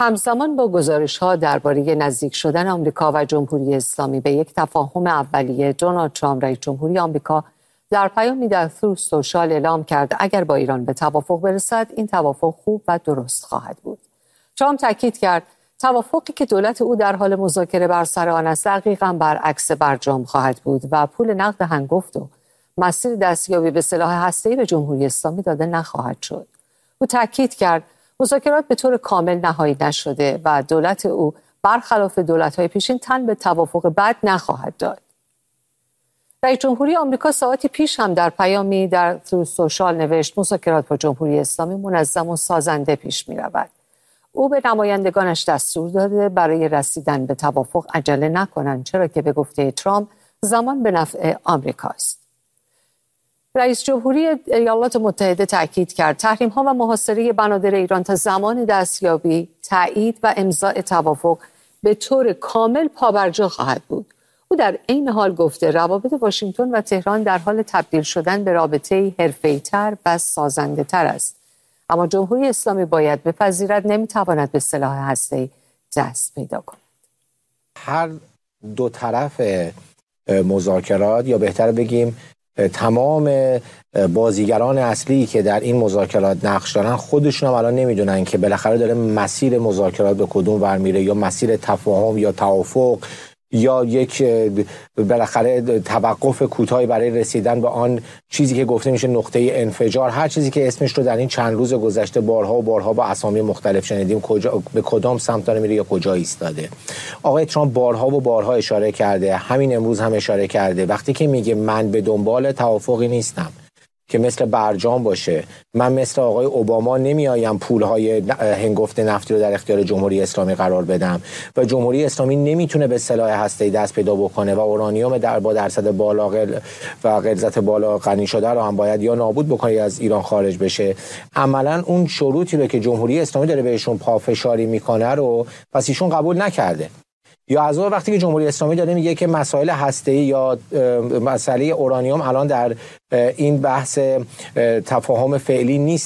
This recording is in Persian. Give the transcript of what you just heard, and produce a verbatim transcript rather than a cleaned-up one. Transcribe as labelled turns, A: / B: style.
A: همزمان با گزارش‌ها درباره نزدیک شدن آمریکا و جمهوری اسلامی به یک تفاهم اولیه، دونالد ترامپ رئیس جمهوری آمریکا در پیامی در تروث سوشال اعلام کرد اگر با ایران به توافق برسد این توافق خوب و درست خواهد بود. ترامپ تاکید کرد توافقی که دولت او در حال مذاکره بر سر آن است دقیقاً برعکس برجام خواهد بود و پول نقد هنگفت و مسیر دستیابی به سلاح هسته‌ای به جمهوری اسلامی داده نخواهد شد. او تاکید کرد مذاکرات به طور کامل نهایی نشده و دولت او برخلاف دولت‌های پیشین تن به توافق بعد نخواهد داد. رئیس جمهوری آمریکا ساعتی پیش هم در پیامی در تروث سوشال نوشت مذاکرات با جمهوری اسلامی منظم و سازنده پیش می‌رود. او به نمایندگانش دستور داده برای رسیدن به توافق عجله نکنند، چرا که به گفته ترامپ زمان به نفع آمریکاست. رئیس جمهوری ایالات متحده تاکید کرد تحریم‌ها و محاصره بنادر ایران تا زمان دستیابی، تایید و امضاء توافق به طور کامل پابرجا خواهد بود. او در عین حال گفته روابط واشنگتن و تهران در حال تبدیل شدن به رابطه‌ای حرفه‌ای‌تر و سازنده‌تر است. اما جمهوری اسلامی باید بپذیرد نمی‌تواند به سلاح هسته‌ای دست پیدا کند.
B: هر دو طرف مذاکرات، یا بهتر بگیم تمام بازیگران اصلی که در این مذاکرات نقش دارن، خودشون هم الان نمیدونن که بالاخره داره مسیر مذاکرات به کدوم ور میره، یا مسیر تفاهم یا توافق، یا یک بالاخره توقف کوتاهی برای رسیدن به آن چیزی که گفته میشه نقطه انفجار. هر چیزی که اسمش رو در این چند روز گذشته بارها و بارها با اسامی مختلف شنیدیم، کجا به کدام سمت داره میره یا کجا ایستاده. آقای ترامپ بارها و بارها اشاره کرده، همین امروز هم اشاره کرده، وقتی که میگه من به دنبال توافقی نیستم که مثل برجام باشه، من مثل آقای اوباما نمیایم پولهای هنگفت نفتی رو در اختیار جمهوری اسلامی قرار بدم و جمهوری اسلامی نمیتونه به سلاح هسته‌ای دست پیدا بکنه و اورانیوم در با درصد بالا و غلظت بالا غنی شده رو هم باید یا نابود بکنه یا از ایران خارج بشه. عملا اون شروطی رو که جمهوری اسلامی داره بهشون پافشاری میکنه رو پس ایشون قبول نکرده. یا از اون وقتی که جمهوری اسلامی داره میگه که مسائل هسته‌ای یا مسئله اورانیوم الان در این بحث تفاهم فعلی نیست